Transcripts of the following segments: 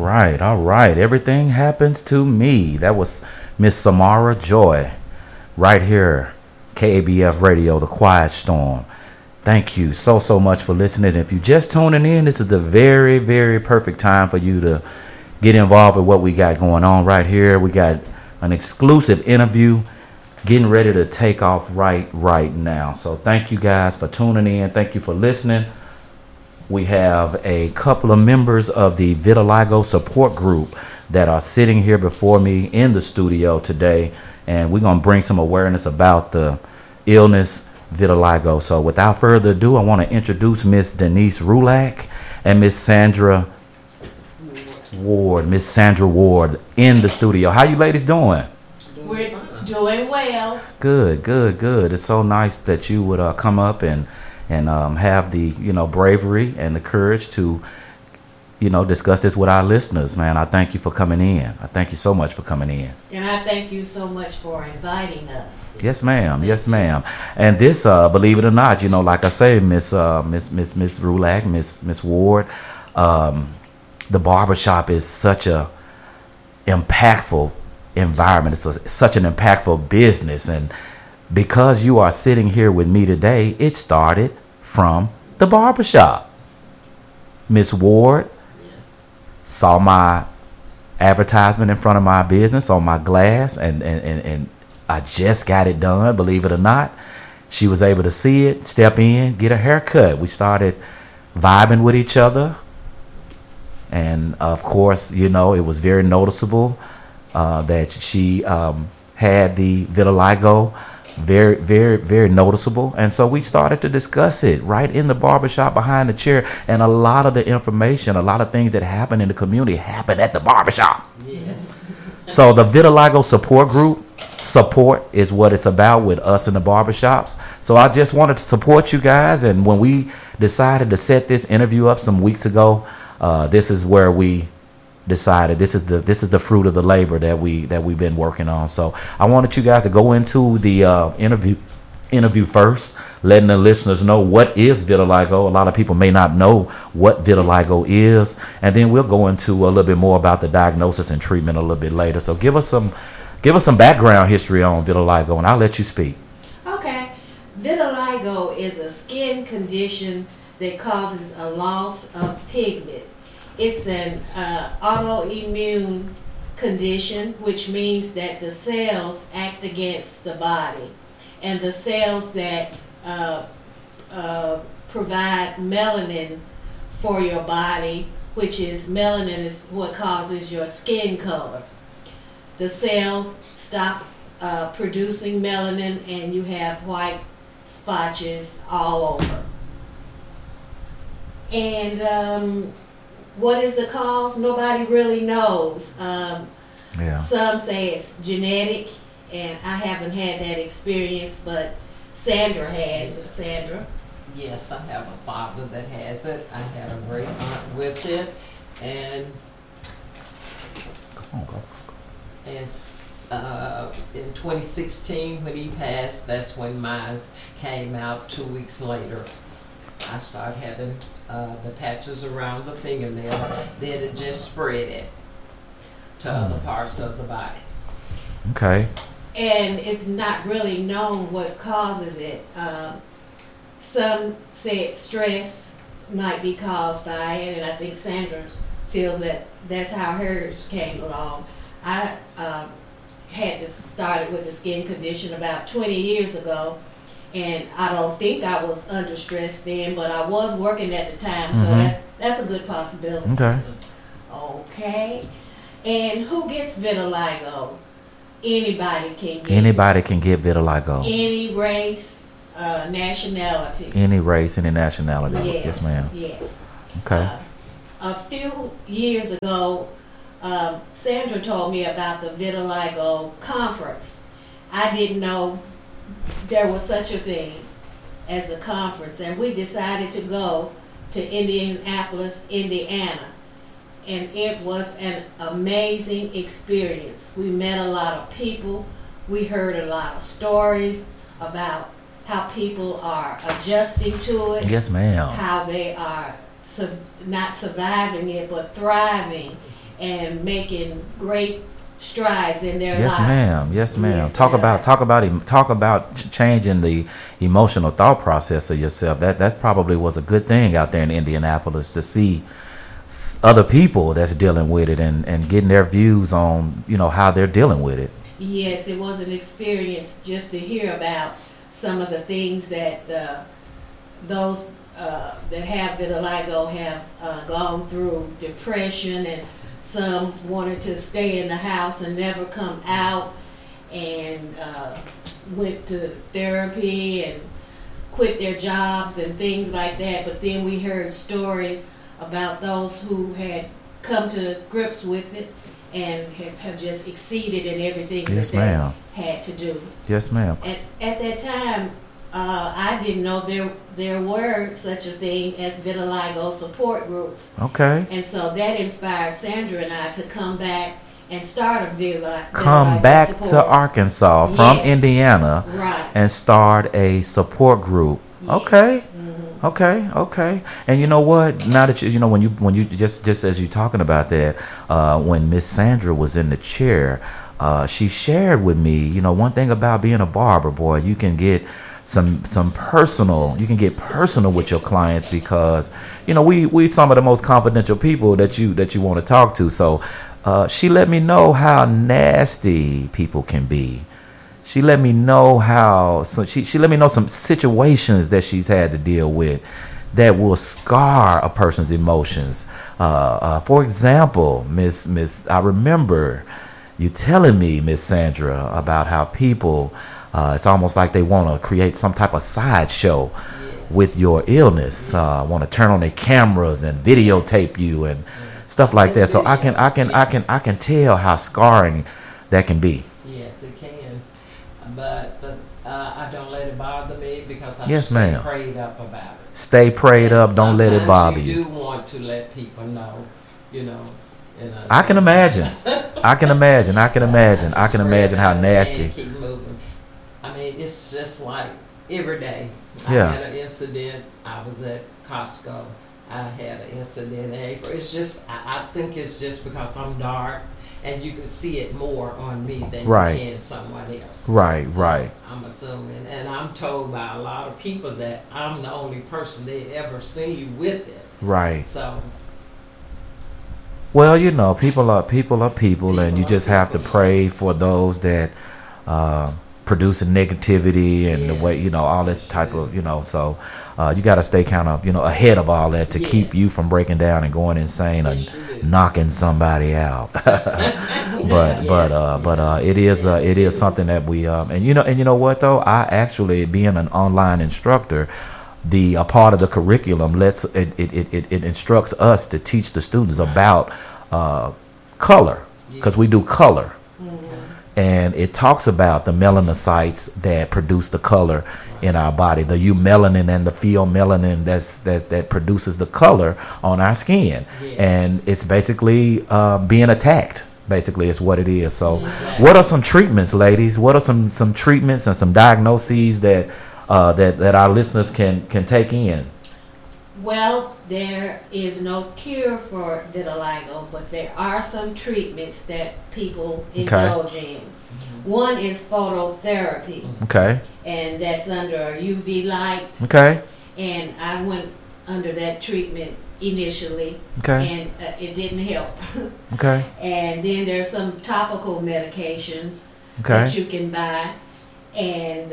right, all right. Everything happens to me. That was Miss Samara Joy, right here, KABF Radio, The Quiet Storm. Thank you so much for listening. If you're just tuning in, this is the very, very perfect time for you to get involved with what we got going on right here. We got an exclusive interview getting ready to take off right now. So thank you guys for tuning in. Thank you for listening. We have a couple of members of the vitiligo support group that are sitting here before me in the studio today, and we're going to bring some awareness about the illness vitiligo. So without further ado, I want to introduce Miss Denise Rulak and Miss Sandra Ward. Miss Sandra Ward in the studio. How you ladies doing? We're doing well. Good. It's so nice that you would come up and have the bravery and the courage to discuss this with our listeners. Man, I thank you for coming in. I thank you so much for coming in. And I thank you so much for inviting us. Yes, ma'am. And this, believe it or not, like I say, Miss Rulak, Miss Ward, the barbershop is such a impactful environment. It's such an impactful business, and because you are sitting here with me today, it started from the barbershop. Miss Ward saw my advertisement in front of my business on my glass, and I just got it done, believe it or not. She was able to see it, step in, get a haircut. We started vibing with each other, and of course, it was very noticeable that she had the vitiligo. Very, very, very noticeable. And so we started to discuss it right in the barbershop behind the chair. And a lot of the information, a lot of things that happen in the community happen at the barbershop. Yes. So the vitiligo support group, support is what it's about with us in the barbershops. So I just wanted to support you guys. And when we decided to set this interview up some weeks ago, this is where we decided this is the fruit of the labor that we've been working on. So I wanted you guys to go into the interview first, letting the listeners know what is vitiligo. A lot of people may not know what vitiligo is, and then we'll go into a little bit more about the diagnosis and treatment a little bit later. So give us some background history on vitiligo, and I'll let you speak. Okay. Vitiligo is a skin condition that causes a loss of pigment. It's an autoimmune condition, which means that the cells act against the body. And the cells that provide melanin for your body, which is melanin is what causes your skin color. The cells stop producing melanin, and you have white spotches all over. And what is the cause? Nobody really knows. Some say it's genetic, and I haven't had that experience, but Sandra has it. Sandra? Yes, I have a father that has it. I had a great aunt with it, and it's in 2016 when he passed. That's when mine came out. 2 weeks later, I started having the patches around the fingernail. Then it just spread it to other parts of the body. Okay. And it's not really known what causes it. Some say stress might be caused by it, and I think Sandra feels that that's how hers came along. I had this started with the skin condition about 20 years ago. And I don't think I was under stress then, but I was working at the time, so that's a good possibility. Okay. And who gets vitiligo? Anybody can get vitiligo. Any race, nationality. Any race, any nationality. Yes, ma'am. Yes. Okay. A few years ago, Sandra told me about the vitiligo conference. I didn't know there was such a thing as a conference, and we decided to go to Indianapolis, Indiana, and it was an amazing experience. We met a lot of people. We heard a lot of stories about how people are adjusting to it. Yes, ma'am. How they are not surviving it, but thriving. and making great strides in their Yes, life. ma'am. Yes, ma'am. Yes, Talk ma'am. about changing the emotional thought process of yourself. That probably was a good thing out there in Indianapolis to see other people that's dealing with it and getting their views on how they're dealing with it. Yes, it was an experience just to hear about some of the things that those that have vitiligo have gone through, depression, and some wanted to stay in the house and never come out, and went to therapy and quit their jobs and things like that. But then we heard stories about those who had come to grips with it and have just exceeded in everything Yes, that ma'am. they had to do. Yes, ma'am. At that time, I didn't know there were such a thing as vitiligo support groups. Okay. And so that inspired Sandra and I to come back and start a vitiligo Come back support. to Arkansas from Yes. Indiana Right. and start a support group. Yes. Okay. Mhm. Okay. And you know what? Now that when you just as you talking about that, when Miss Sandra was in the chair, she shared with me, one thing about being a barber, boy, you can get some personal. You can get personal with your clients because we some of the most confidential people that you want to talk to. So she let me know how nasty people can be. She let me know she let me know some situations that she's had to deal with that will scar a person's emotions. For example, Miss, I remember you telling me, Miss Sandra, about how people, it's almost like they want to create some type of sideshow with your illness. Want to turn on their cameras and videotape you and stuff like that. So I can tell how scarring that can be. Yes, it can. But I don't let it bother me because I Yes, stay ma'am. prayed up about it. Stay prayed And up. Don't let it sometimes bother you you. do want to let people know, I can imagine. I can imagine how nasty. And keep moving. I mean, it's just like every day. Yeah. I had an incident. I was at Costco. I had an incident in April. It's just, I think it's just because I'm dark and you can see it more on me than Right. you can someone else. Right, So right. I'm assuming, and I'm told by a lot of people that I'm the only person they ever see with it. Right. So Well, people are people, and you are just have to people, pray yes. for those that producing negativity and the way Yes, all this that's type true. of so you got to stay kind of ahead of all that to keep Yes. you from breaking down and going insane Yes, and you do. knocking somebody out. but it is something that we and you know what though, I actually, being an online instructor, a part of the curriculum it instructs us to teach the students about color, because we do color. And it talks about the melanocytes that produce the color in our body, the eumelanin and the pheomelanin that produces the color on our skin. Yes. And it's basically being attacked. Basically, is what it is. So, Exactly. what are some treatments, ladies? What are some treatments and some diagnoses that our listeners can take in? Well, there is no cure for vitiligo, but there are some treatments that people indulge in. One is phototherapy, Okay. and that's under UV light, Okay. and I went under that treatment initially, Okay. and it didn't help. Okay. And then there's some topical medications Okay. that you can buy, and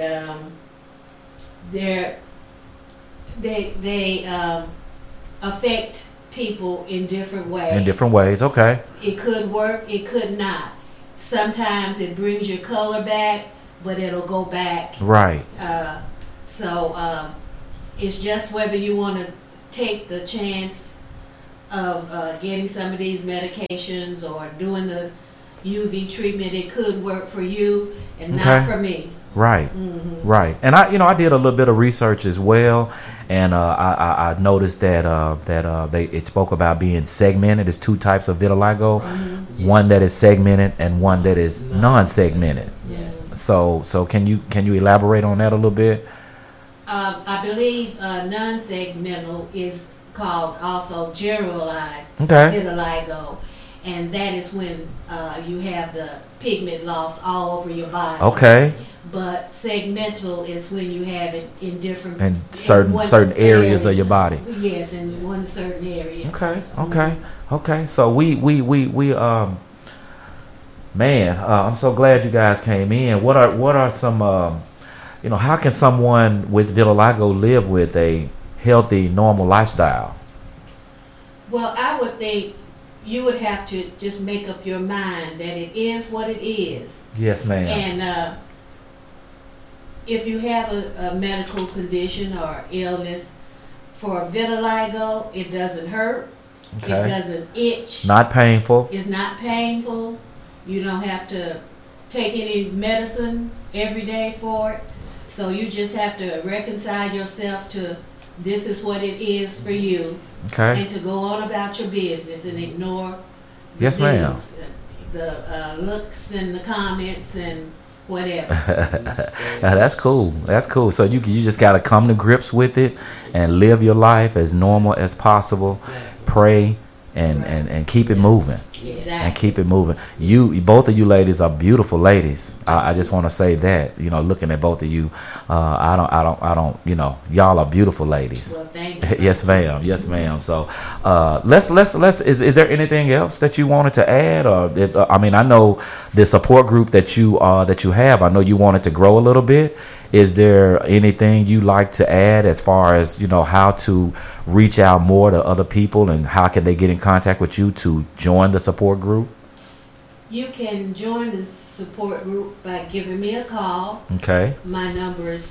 they affect people in different ways. In different ways. Okay. It could work, it could not. Sometimes it brings your color back, but it'll go back. Right. So it's just whether you want to take the chance of getting some of these medications or doing the UV treatment. It could work for you and not Okay. for me. Right. Mm-hmm. Right. And I did a little bit of research as well, and I noticed that it spoke about being segmented. There's two types of vitiligo. Mm-hmm. One that is segmented and one that is non-segmented. Yes. So can you elaborate on that a little bit? I believe non-segmental is called also generalized Okay. vitiligo, and that is when you have the pigment loss all over your body. Okay. But segmental is when you have it in different And certain areas of your body. Yes, in one certain area. Okay. So we man, I'm so glad you guys came in. What are some how can someone with vitiligo live with a healthy, normal lifestyle? Well, I would think you would have to just make up your mind that it is what it is. Yes, ma'am. And if you have a medical condition or illness, for vitiligo, it doesn't hurt. Okay. It doesn't itch. Not painful. It's not painful. You don't have to take any medicine every day for it. So you just have to reconcile yourself to this is what it is for you. Okay. And to go on about your business and ignore Yes, ma'am. the looks and the comments and whatever. That's cool. That's cool. So you just got to come to grips with it and live your life as normal as possible. Pray and keep it moving. Exactly. And keep it moving. You both of you ladies are beautiful ladies. I just want to say that, looking at both of you, I don't, y'all are beautiful ladies. Well, thank you. Yes, ma'am. Yes, ma'am. So, let's. Is there anything else that you wanted to add, or I know the support group that you have. I know you wanted to grow a little bit. Is there anything you like to add as far as how to reach out more to other people, and how can they get in contact with you to join the support group? You can join the support group by giving me a call. Okay. My number is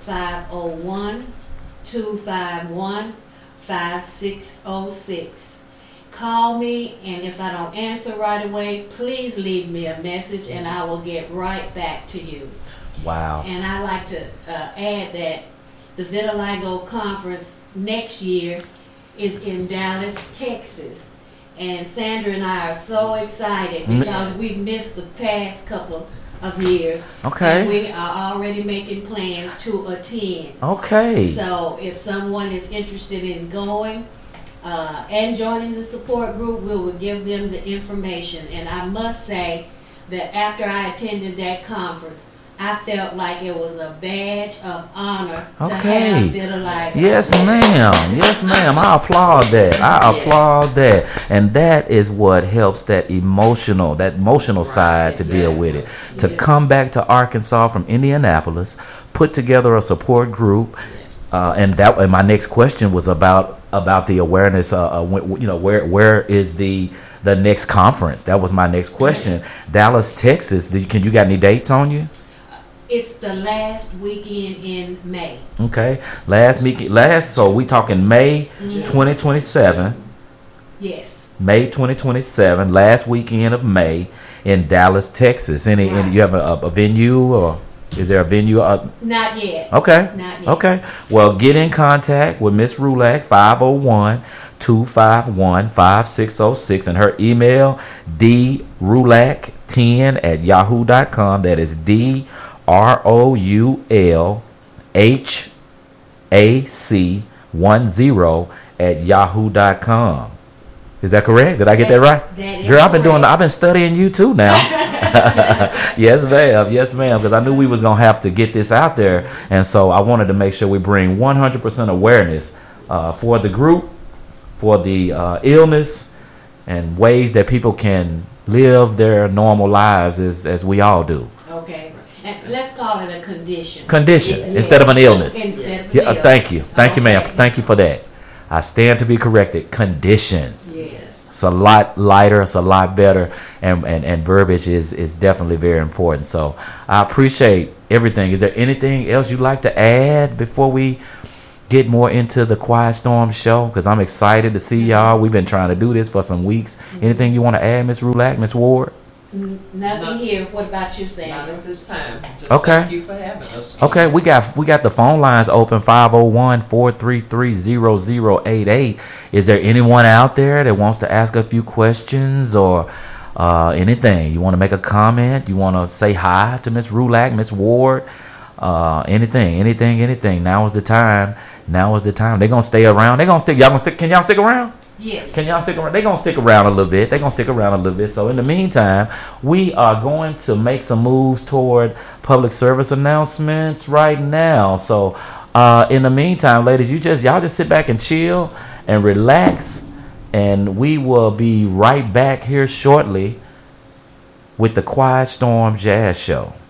501-251-5606. Call me, and if I don't answer right away, please leave me a message and I will get right back to you. Wow. And I like to add that the Vitiligo conference next year is in Dallas, Texas. And Sandra and I are so excited because we've missed the past couple of years. Okay. And we are already making plans to attend. Okay. So if someone is interested in going and joining the support group, we will give them the information. And I must say that after I attended that conference, I felt like it was a badge of honor to have vitiligo. Yes, ma'am. Yes, ma'am. I applaud that. Applaud that. And that is what helps that emotional side to deal with it. To come back to Arkansas from Indianapolis, put together a support group, and my next question was about the awareness. Where is the next conference? That was my next question. Dallas, Texas. You got any dates on you? It's the last weekend in May. Okay. So we talking May 2027. Yes. May 2027, last weekend of May in Dallas, Texas. Any you have a venue, or is there a venue? Not yet. Okay. Not yet. Okay. Well, get in contact with Miss Rulak, 501-251-5606, and her email, drulak10@yahoo.com. That is DROULHAC10@yahoo.com. Is that correct? Did I get that right? Girl, I've been studying you too now. Yes, ma'am. Yes, ma'am. Because I knew we was gonna have to get this out there, and so I wanted to make sure we bring 100% awareness for the group, for the illness, and ways that people can live their normal lives as we all do. Okay. And let's call it a condition. Instead of an illness. Illness. Thank you. Thank you, ma'am. Thank you for that. I stand to be corrected. Condition. Yes. It's a lot lighter. It's a lot better. And verbiage is definitely very important. So I appreciate everything. Is there anything else you'd like to add before we get more into the Quiet Storm show? Because I'm excited to see y'all. We've been trying to do this for some weeks. Anything you want to add, Miss Rulak, Miss Ward? Nothing here. What about you, Sam? Not at this time. Just Okay. Thank you for having us. Okay, we got the phone lines open, 501-433-0088. Is there anyone out there that wants to ask a few questions or anything? You want to make a comment? You want to say hi to Miss Rulak, Miss Ward? Anything. Now is the time. They're gonna stay around. Can y'all stick around? Yes. Can y'all stick around? They're going to stick around a little bit. So in the meantime, we are going to make some moves toward public service announcements right now. So in the meantime, ladies, y'all just sit back and chill and relax. And we will be right back here shortly with the Quiet Storm Jazz Show.